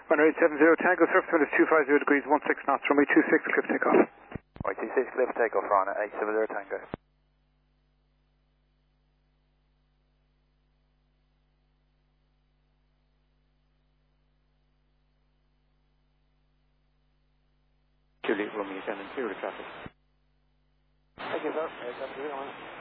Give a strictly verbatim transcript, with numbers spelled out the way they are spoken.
one eight seven zero Tango, surface wind is two five zero degrees, one six knots, runway two six, clear for takeoff. Right, two six, clear for takeoff, Rana, eight seven zero Tango. Juliet Romeo, ten and zero traffic. Thank you, sir. eight seven zero.